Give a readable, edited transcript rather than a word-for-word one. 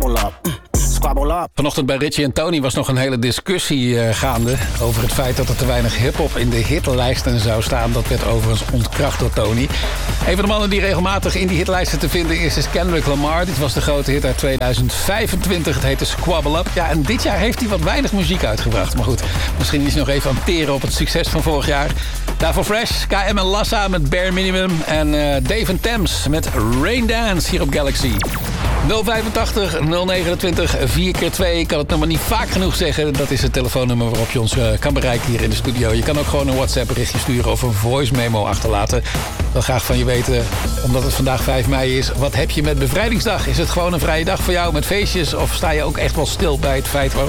squabble up. Squabble up. Vanochtend bij Richie en Tony was nog een hele discussie gaande over het feit dat er te weinig hiphop in de hitlijsten zou staan. Dat werd overigens ontkracht door Tony. Een van de mannen die regelmatig in die hitlijsten te vinden is Kendrick Lamar. Dit was de grote hit uit 2025. Het heette Squabble Up. Ja, en dit jaar heeft hij wat weinig muziek uitgebracht. Maar goed, misschien is hij nog even aan het teren op het succes van vorig jaar. Daarvoor Fresh, KM en Lassa met Bare Minimum. En Dave & Thames met Rain Dance hier op Galaxy. 085 029 4x2. Ik kan het nummer niet vaak genoeg zeggen. Dat is het telefoonnummer waarop je ons kan bereiken hier in de studio. Je kan ook gewoon een WhatsApp berichtje sturen of een voice memo achterlaten. Ik wil graag van je weten, omdat het vandaag 5 mei is. Wat heb je met Bevrijdingsdag? Is het gewoon een vrije dag voor jou met feestjes? Of sta je ook echt wel stil bij het feit waarop